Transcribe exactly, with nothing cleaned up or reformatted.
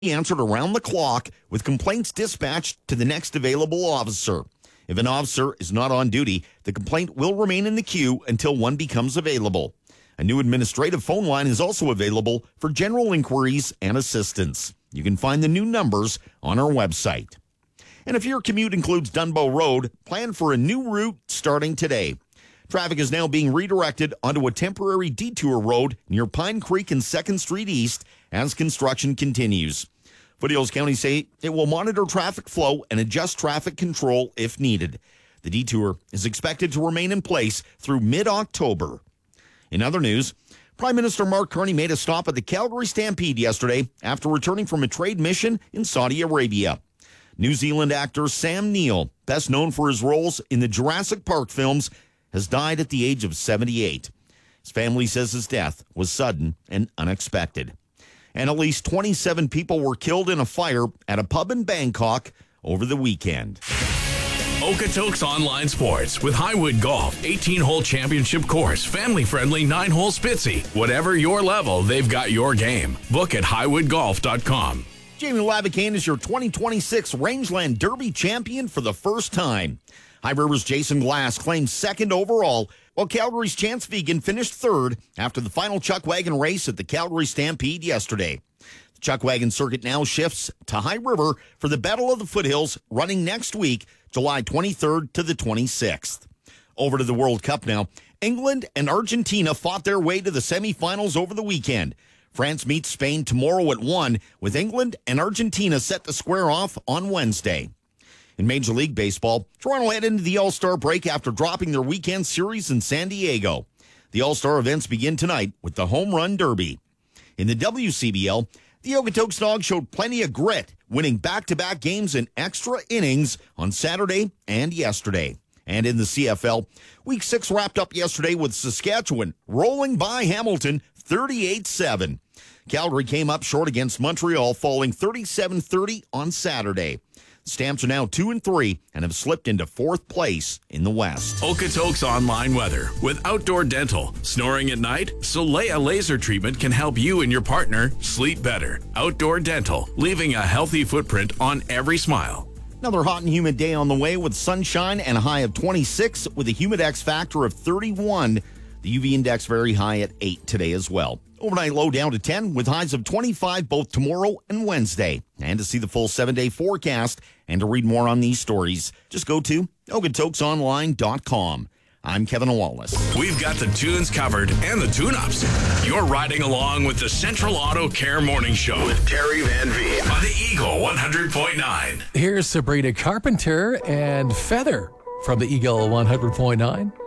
answered around the clock with complaints dispatched to the next available officer. If an officer is not on duty, the complaint will remain in the queue until one becomes available. A new administrative phone line is also available for general inquiries and assistance. You can find the new numbers on our website. And if your commute includes Dunbow Road, plan for a new route starting today. Traffic is now being redirected onto a temporary detour road near Pine Creek and second Street East as construction continues. Foothills County say it will monitor traffic flow and adjust traffic control if needed. The detour is expected to remain in place through mid-October. In other news, Prime Minister Mark Carney made a stop at the Calgary Stampede yesterday after returning from a trade mission in Saudi Arabia. New Zealand actor Sam Neill, best known for his roles in the Jurassic Park films, has died at the age of seventy-eight. His family says his death was sudden and unexpected. And at least twenty-seven people were killed in a fire at a pub in Bangkok over the weekend. Okotoks Online Sports with Highwood Golf, eighteen-hole championship course, family-friendly nine-hole Spitzy. Whatever your level, they've got your game. Book at highwood golf dot com. Jamie Labicane is your twenty twenty-six Rangeland Derby champion for the first time. High River's Jason Glass claimed second overall, while Calgary's Chance Vegan finished third after the final chuck wagon race at the Calgary Stampede yesterday. The chuck wagon circuit now shifts to High River for the Battle of the Foothills running next week, July twenty-third to the twenty-sixth. Over to the World Cup now. England and Argentina fought their way to the semifinals over the weekend. France meets Spain tomorrow at one, with England and Argentina set to square off on Wednesday. In Major League Baseball, Toronto head into the All-Star break after dropping their weekend series in San Diego. The All-Star events begin tonight with the Home Run Derby. In the W C B L, the Okotoks Dogs showed plenty of grit, winning back-to-back games in extra innings on Saturday and yesterday. And in the C F L, Week six wrapped up yesterday with Saskatchewan rolling by Hamilton thirty-eight seven. Calgary came up short against Montreal, falling thirty-seven thirty on Saturday. Stamps are now two and three and have slipped into fourth place in the West. Okotoks Online Weather with Outdoor Dental. Snoring at night? Solea Laser Treatment can help you and your partner sleep better. Outdoor Dental, leaving a healthy footprint on every smile. Another hot and humid day on the way with sunshine and a high of twenty-six with a Humidex factor of thirty-one. The U V index very high at eight today as well. Overnight low down to ten with highs of twenty-five both tomorrow and Wednesday. And to see the full seven-day forecast and to read more on these stories, just go to okotokes online dot com. I'm Kevin Wallace. We've got the tunes covered and the tune-ups. You're riding along with the Central Auto Care Morning Show with Terry Van V on the Eagle one hundred point nine. Here's Sabrina Carpenter and Feather from the Eagle one hundred point nine.